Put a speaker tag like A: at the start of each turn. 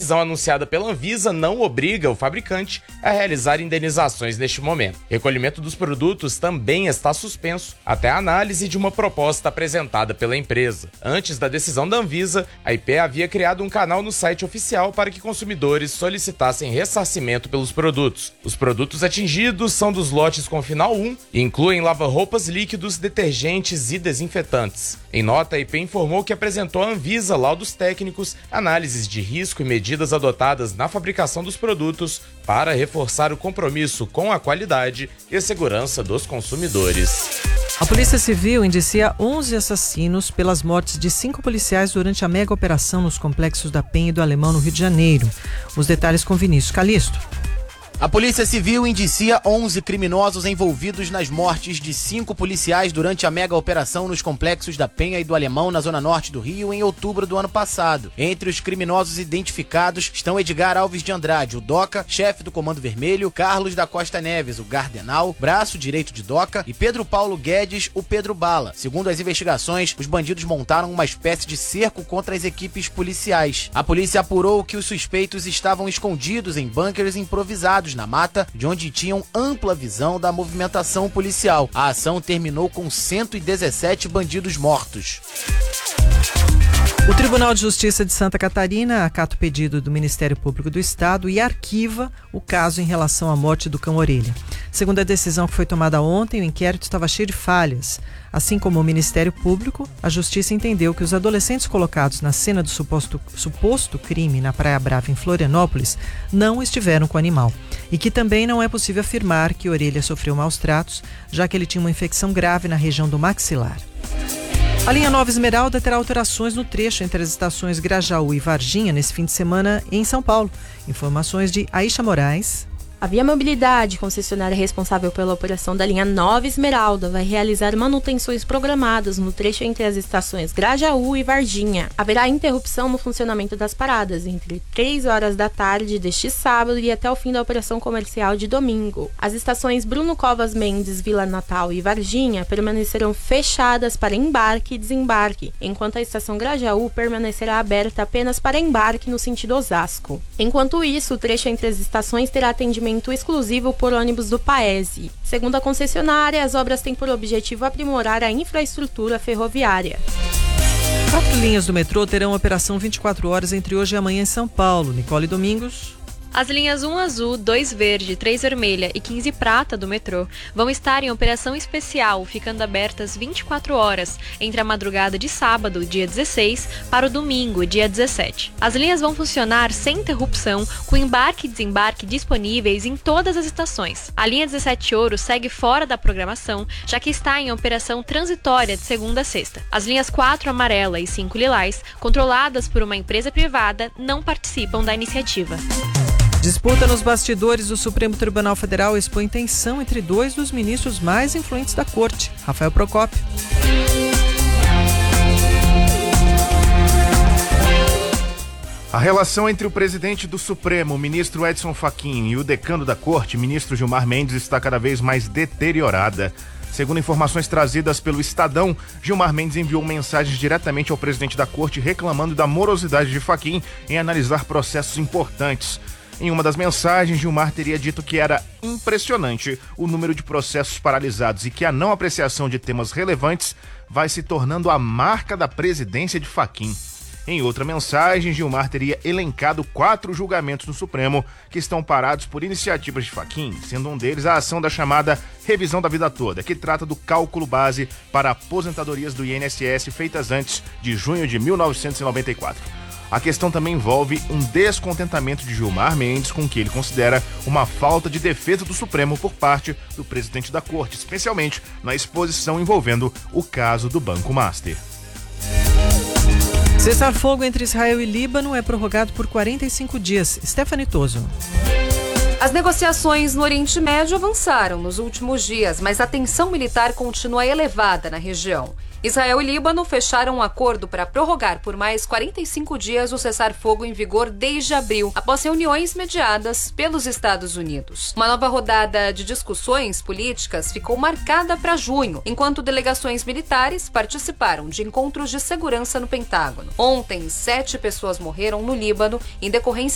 A: decisão anunciada pela Anvisa não obriga o fabricante a realizar indenizações neste momento. O recolhimento dos produtos também está suspenso até a análise de uma proposta apresentada pela empresa. Antes da decisão da Anvisa, a IP havia criado um canal no site oficial para que consumidores solicitassem ressarcimento pelos produtos. Os produtos atingidos são dos lotes com final 1 e incluem lava-roupas líquidos, detergentes e desinfetantes. Em nota, a IP informou que apresentou à Anvisa laudos técnicos, análises de risco e medidas adotadas na fabricação dos produtos para reforçar o compromisso com a qualidade e a segurança dos consumidores.
B: A Polícia Civil indicia 11 assassinos pelas mortes de 5 policiais durante a mega operação nos complexos da Penha e do Alemão, no Rio de Janeiro. Os detalhes com Vinícius Calisto.
C: A Polícia Civil indicia 11 criminosos envolvidos nas mortes de 5 policiais durante a mega operação nos complexos da Penha e do Alemão, na zona norte do Rio, em outubro do ano passado. Entre os criminosos identificados estão Edgar Alves de Andrade, o Doca, chefe do Comando Vermelho, Carlos da Costa Neves, o Gardenal, braço direito de Doca, e Pedro Paulo Guedes, o Pedro Bala. Segundo as investigações, os bandidos montaram uma espécie de cerco contra as equipes policiais. A polícia apurou que os suspeitos estavam escondidos em bunkers improvisados na mata, de onde tinham ampla visão da movimentação policial. A ação terminou com 117 bandidos mortos.
B: O Tribunal de Justiça de Santa Catarina acata o pedido do Ministério Público do Estado e arquiva o caso em relação à morte do cão Orelha. Segundo a decisão que foi tomada ontem, o inquérito estava cheio de falhas. Assim como o Ministério Público, a Justiça entendeu que os adolescentes colocados na cena do suposto crime na Praia Brava, em Florianópolis, não estiveram com o animal. E que também não é possível afirmar que Orelha sofreu maus tratos, já que ele tinha uma infecção grave na região do maxilar. A linha Nova Esmeralda terá alterações no trecho entre as estações Grajaú e Varginha nesse fim de semana em São Paulo. Informações de Aisha Moraes.
D: A Via Mobilidade, concessionária responsável pela operação da linha Nova Esmeralda, vai realizar manutenções programadas no trecho entre as estações Grajaú e Varginha. Haverá interrupção no funcionamento das paradas entre 3 horas da tarde deste sábado e até o fim da operação comercial de domingo. As estações Bruno Covas Mendes, Vila Natal e Varginha permanecerão fechadas para embarque e desembarque, enquanto a estação Grajaú permanecerá aberta apenas para embarque no sentido Osasco. Enquanto isso, o trecho entre as estações terá atendimento exclusivo por ônibus do Paese. Segundo a concessionária, as obras têm por objetivo aprimorar a infraestrutura ferroviária.
B: 4 linhas do metrô terão operação 24 horas entre hoje e amanhã em São Paulo. Nicole Domingos.
E: As linhas 1 azul, 2 verde, 3 vermelha e 15 prata do metrô vão estar em operação especial, ficando abertas 24 horas entre a madrugada de sábado, dia 16, para o domingo, dia 17. As linhas vão funcionar sem interrupção, com embarque e desembarque disponíveis em todas as estações. A linha 17 Ouro segue fora da programação, já que está em operação transitória de segunda a sexta. As linhas 4 amarela e 5 lilás, controladas por uma empresa privada, não participam da iniciativa.
B: Disputa nos bastidores do Supremo Tribunal Federal expõe tensão entre 2 dos ministros mais influentes da corte, Rafael Procópio.
F: A relação entre o presidente do Supremo, o ministro Edson Fachin, e o decano da corte, ministro Gilmar Mendes, está cada vez mais deteriorada. Segundo informações trazidas pelo Estadão, Gilmar Mendes enviou mensagens diretamente ao presidente da corte reclamando da morosidade de Fachin em analisar processos importantes. Em uma das mensagens, Gilmar teria dito que era impressionante o número de processos paralisados e que a não apreciação de temas relevantes vai se tornando a marca da presidência de Fachin. Em outra mensagem, Gilmar teria elencado 4 julgamentos no Supremo que estão parados por iniciativas de Fachin, sendo um deles a ação da chamada revisão da vida toda, que trata do cálculo base para aposentadorias do INSS feitas antes de junho de 1994. A questão também envolve um descontentamento de Gilmar Mendes com o que ele considera uma falta de defesa do Supremo por parte do presidente da corte, especialmente na exposição envolvendo o caso do Banco Master.
B: Cessar-fogo entre Israel e Líbano é prorrogado por 45 dias. Stephanie Toso.
G: As negociações no Oriente Médio avançaram nos últimos dias, mas a tensão militar continua elevada na região. Israel e Líbano fecharam um acordo para prorrogar por mais 45 dias o cessar-fogo em vigor desde abril, após reuniões mediadas pelos Estados Unidos. Uma nova rodada de discussões políticas ficou marcada para junho, enquanto delegações militares participaram de encontros de segurança no Pentágono. Ontem, 7 pessoas morreram no Líbano em decorrência